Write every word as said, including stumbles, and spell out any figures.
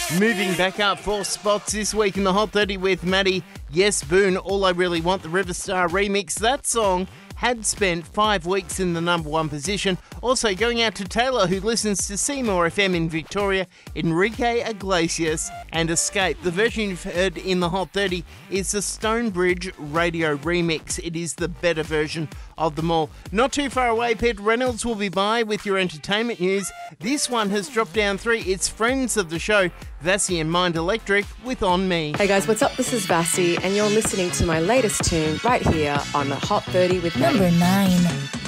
Moving back up four spots this week in the Hot thirty with Maddie. Yes, Boone, All I Really Want, the Riverstar remix. That song had spent five weeks in the number one position. Also going out to Taylor, who listens to Seymour F M in Victoria, Enrique Iglesias and Escape. The version you've heard in the Hot thirty is the Stonebridge radio remix. It is the better version of them all. Not too far away, Pete Reynolds will be by with your entertainment news. This one has dropped down three. It's friends of the show, Vassie and Mind Electric with On Me. Hey guys, what's up? This is Vassie and you're listening to my latest tune right here on the Hot thirty with Number nine.